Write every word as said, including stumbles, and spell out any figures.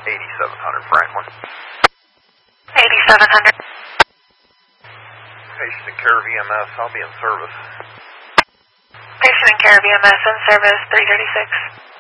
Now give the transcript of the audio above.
eighty-seven hundred Franklin. eighty-seven hundred. Patient in care of E M S, I'll be in service. Patient in care of E M S in service, three thirty-six.